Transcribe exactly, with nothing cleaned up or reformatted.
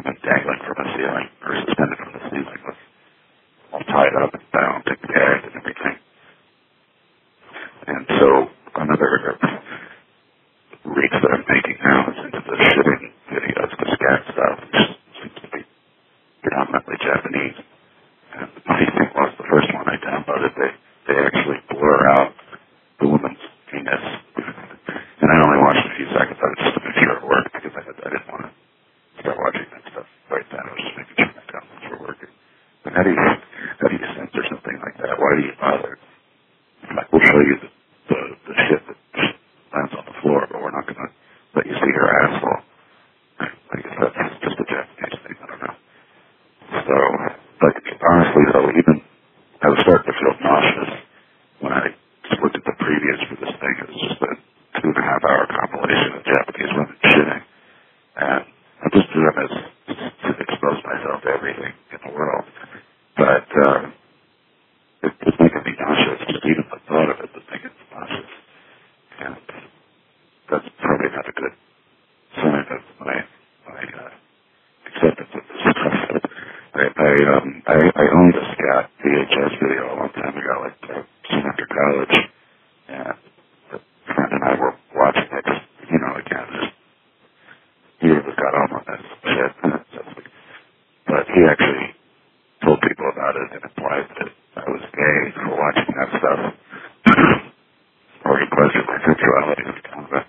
I'm dangling from the ceiling, or suspended from the ceiling with all tied up and bound and gagged and everything. And so another reach that I'm making now is into the shitting videos, the scat stuff, which seems to be predominantly Japanese. And the funny thing was, the first one I downloaded, they, they actually blur out the woman's penis. And I only watched a few seconds of it just to make sure it worked, because I, I didn't want to start watching that stuff right then. I was just making sure my downloads were working. But how do you, how do you censor something like that? Why do you bother? Like, we'll show you the, the, the shit that lands on the floor, but we're not going to let you see her asshole. I guess that's just a Japanese thing. I don't know. So, but honestly, though, even I was starting to feel nauseous when I just looked at the previews for this thing. It was just a two and a half hour compilation of Japanese women shitting. And I just do them as to expose myself to everything in the world. But uh, it was making me nauseous. Just even the thought of it was making me nauseous. And that's probably not a good sign of my, my uh, acceptance of this stuff. I, I, um, I, I owned a scat V H S video a long time ago, like uh, soon after college, and a friend and I were watching it, just, you know, again, just, he really got on on this shit, but he actually told people about it and implied that I was gay for watching that stuff, or he questioned my sexuality. It was kind of a